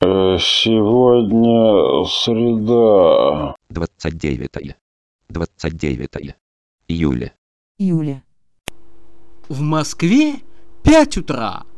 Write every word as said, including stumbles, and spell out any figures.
Э, Сегодня среда. двадцать девятое. двадцать девятое июля. Июля. В Москве пять утра.